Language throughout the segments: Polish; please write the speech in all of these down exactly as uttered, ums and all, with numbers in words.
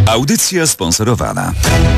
Audycja sponsorowana.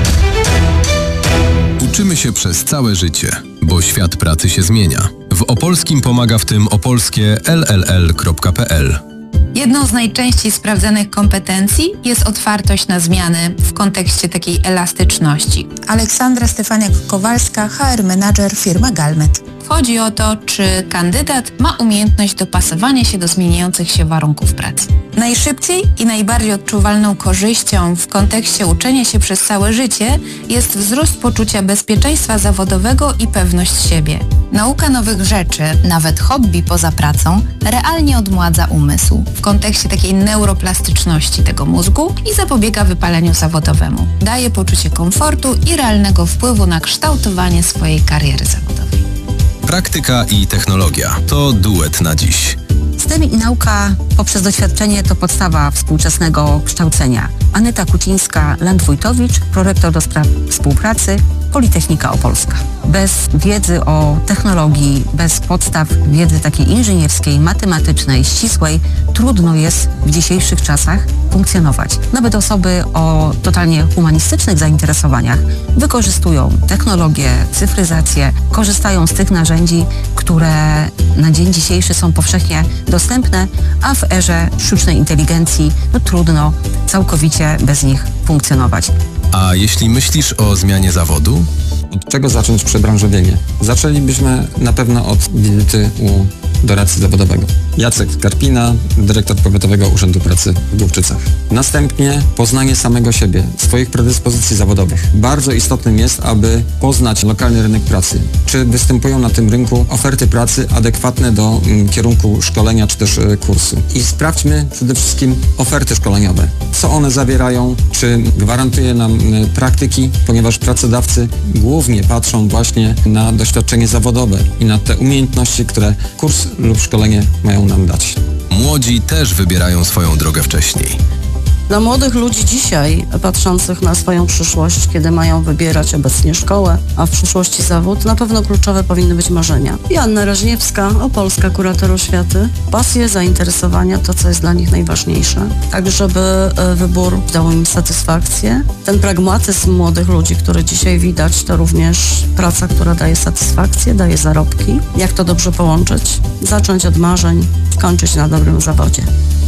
Uczymy się przez całe życie, bo świat pracy się zmienia. W Opolskim pomaga w tym opolskie l l l kropka p l. Jedną z najczęściej sprawdzanych kompetencji jest otwartość na zmiany w kontekście takiej elastyczności. Aleksandra Stefaniak-Kowalska, H R Manager, firma Galmet. Chodzi o to, czy kandydat ma umiejętność dopasowania się do zmieniających się warunków pracy. Najszybciej i najbardziej odczuwalną korzyścią w kontekście uczenia się przez całe życie jest wzrost poczucia bezpieczeństwa zawodowego i pewność siebie. Nauka nowych rzeczy, nawet hobby poza pracą, realnie odmładza umysł w kontekście takiej neuroplastyczności tego mózgu i zapobiega wypaleniu zawodowemu. Daje poczucie komfortu i realnego wpływu na kształtowanie swojej kariery zawodowej. Praktyka i technologia to duet na dziś. STEM i nauka poprzez doświadczenie to podstawa współczesnego kształcenia. Aneta Kucińska-Landwójtowicz, prorektor do spraw współpracy, Politechnika Opolska. Bez wiedzy o technologii, bez podstaw wiedzy takiej inżynierskiej, matematycznej, ścisłej, trudno jest w dzisiejszych czasach funkcjonować. Nawet osoby o totalnie humanistycznych zainteresowaniach wykorzystują technologię, cyfryzację, korzystają z tych narzędzi, które na dzień dzisiejszy są powszechnie dostępne, a w erze sztucznej inteligencji no, trudno całkowicie bez nich funkcjonować. A jeśli myślisz o zmianie zawodu? Od czego zacząć przebranżowienie? Zaczęlibyśmy na pewno od wizyty u doradcy zawodowego. Jacek Karpina, dyrektor Powiatowego Urzędu Pracy w Głubczycach. Następnie poznanie samego siebie, swoich predyspozycji zawodowych. Bardzo istotnym jest, aby poznać lokalny rynek pracy. Czy występują na tym rynku oferty pracy adekwatne do mm, kierunku szkolenia czy też y, kursu. I sprawdźmy przede wszystkim oferty szkoleniowe. Co one zawierają, czy gwarantuje nam y, praktyki, ponieważ pracodawcy głównie patrzą właśnie na doświadczenie zawodowe i na te umiejętności, które kurs lub szkolenie mają nam dać. Młodzi też wybierają swoją drogę wcześniej. Dla młodych ludzi dzisiaj, patrzących na swoją przyszłość, kiedy mają wybierać obecnie szkołę, a w przyszłości zawód, na pewno kluczowe powinny być marzenia. Joanna Raźniewska, Opolska Kurator Oświaty. Pasje, zainteresowania, to co jest dla nich najważniejsze. Tak, żeby wybór dał im satysfakcję. Ten pragmatyzm młodych ludzi, który dzisiaj widać, to również praca, która daje satysfakcję, daje zarobki. Jak to dobrze połączyć? Zacząć od marzeń, kończyć na dobrym zawodzie.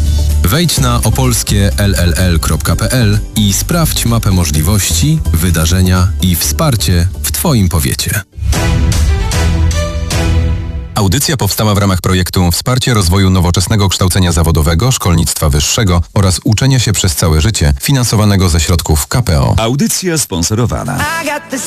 Wejdź na opolskie l l l kropka p l i sprawdź mapę możliwości, wydarzenia i wsparcie w Twoim powiecie. Audycja powstała w ramach projektu Wsparcie rozwoju nowoczesnego kształcenia zawodowego, szkolnictwa wyższego oraz uczenia się przez całe życie, finansowanego ze środków K P O. Audycja sponsorowana.